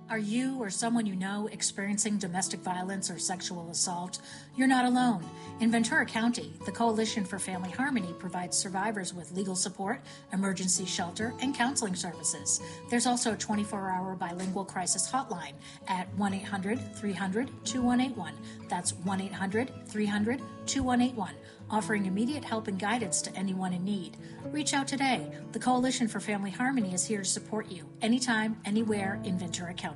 Are you or someone you know experiencing domestic violence or sexual assault? You're not alone. In Ventura County, the Coalition for Family Harmony provides survivors with legal support, emergency shelter, and counseling services. There's also a 24-hour bilingual crisis hotline at 1-800-300-2181. That's 1-800-300-2181, offering immediate help and guidance to anyone in need. Reach out today. The Coalition for Family Harmony is here to support you anytime, anywhere in Ventura County.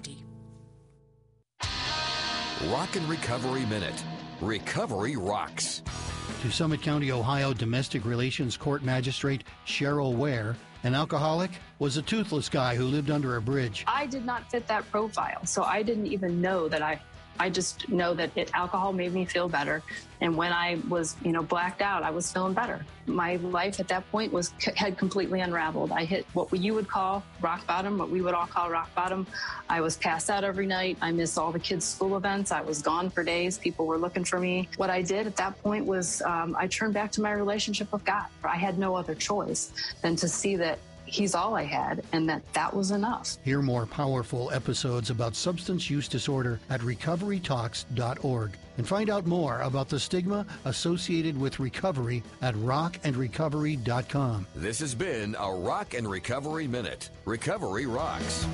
Rock and Recovery Minute. Recovery rocks. To Summit County, Ohio Domestic Relations Court Magistrate Cheryl Ware, an alcoholic was a toothless guy who lived under a bridge. I did not fit that profile, so I didn't even know that I just know that alcohol made me feel better. And when I was, blacked out, I was feeling better. My life at that point had completely unraveled. I hit what you would call rock bottom, what we would all call rock bottom. I was passed out every night. I missed all the kids' school events. I was gone for days. People were looking for me. What I did at that point was I turned back to my relationship with God. I had no other choice than to see that He's all I had, and that was enough. Hear more powerful episodes about substance use disorder at recoverytalks.org and find out more about the stigma associated with recovery at rockandrecovery.com. This has been a Rock and Recovery Minute. Recovery rocks.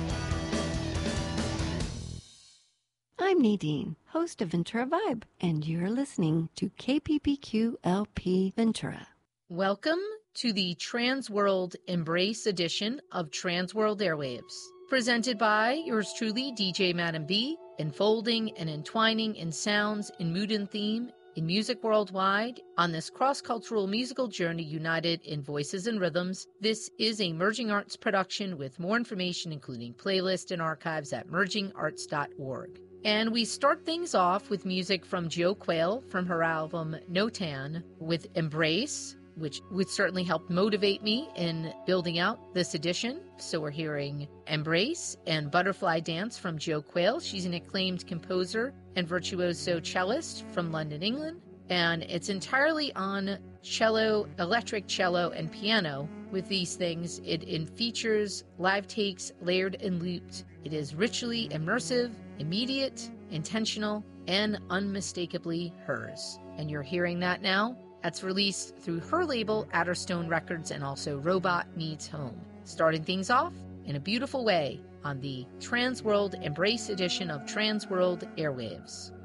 I'm Nadine, host of Ventura Vibe, and you're listening to KPPQ-LP Ventura. Welcome to the Transworld Embrace edition of Transworld Airwaves, presented by yours truly, DJ Madam B, enfolding and entwining in sounds, in mood and theme, in music worldwide, on this cross-cultural musical journey united in voices and rhythms. This is a Merging Arts production with more information, including playlist and archives at mergingarts.org. And we start things off with music from Jo Quayle from her album Notan with Embrace, which would certainly help motivate me in building out this edition. So we're hearing Embrace and Butterfly Dance from Jo Quayle. She's an acclaimed composer and virtuoso cellist from London, England. And it's entirely on cello, electric cello, and piano. With these things, it features live takes layered and looped. It is richly immersive, immediate, intentional, and unmistakably hers. And you're hearing that now. That's released through her label, Adderstone Records, and also Robot Needs Home. Starting things off in a beautiful way on the Transworld Embrace edition of Transworld Airwaves.